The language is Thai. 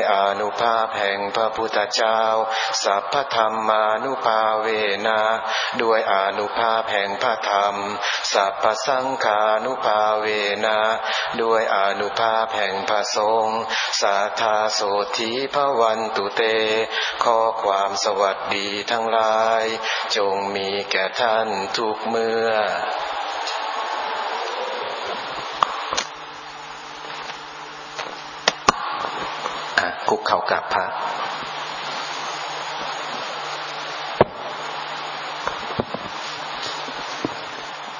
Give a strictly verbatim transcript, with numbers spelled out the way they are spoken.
อานุภาพแห่งพระพุทธเจ้าสัพพธรรมานุภาเวนะด้วยอานุภาพแห่งพระธรรมสัพพสังฆานุภาเวนะด้วยอานุภาพแห่งพระสงฆ์สัทธาโสธีภวันตุเตขอความสวัสดีทั้งหลายจงมีแก่ท่านทุกเมื่อคุกเข่ากราบพระ